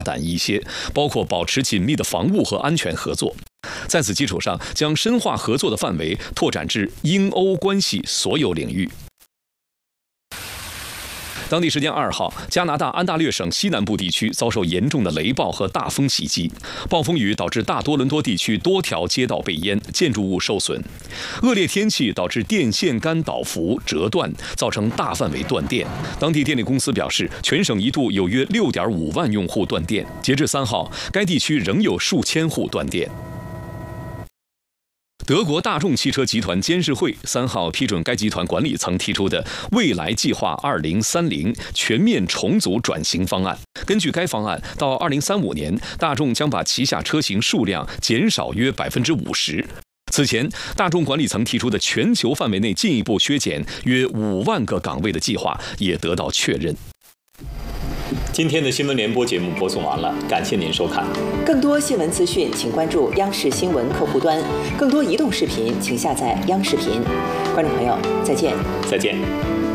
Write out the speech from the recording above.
胆一些，包括保持紧密的防务和安全合作。在此基础上，将深化合作的范围拓展至英欧关系所有领域。当地时间2号，加拿大安大略省西南部地区遭受严重的雷暴和大风袭击，暴风雨导致大多伦多地区多条街道被淹，建筑物受损。恶劣天气导致电线杆倒伏折断，造成大范围断电。当地电力公司表示，全省一度有约6.5万用户断电。截至3号，该地区仍有数千户断电。德国大众汽车集团监事会3号批准该集团管理层提出的未来计划2030全面重组转型方案。根据该方案，到2035年，大众将把旗下车型数量减少约50%。此前，大众管理层提出的全球范围内进一步削减约5万个岗位的计划也得到确认。 今天的新闻联播节目播送完了，感谢您收看。 更多新闻资讯，请关注央视新闻客户端；更多移动视频，请下载央视频。观众朋友，再见。 再见。